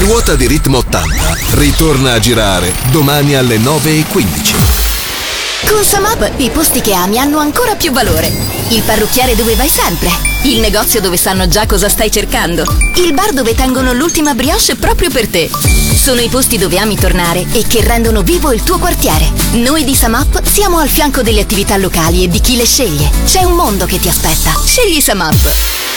ruota di Ritmo 80 ritorna a girare domani alle 9:15. Con Samap i posti che ami hanno ancora più valore. Il parrucchiere dove vai sempre. Il negozio dove sanno già cosa stai cercando. Il bar dove tengono l'ultima brioche proprio per te. Sono i posti dove ami tornare e che rendono vivo il tuo quartiere. Noi di Samap siamo al fianco delle attività locali e di chi le sceglie. C'è un mondo che ti aspetta. Scegli Samap.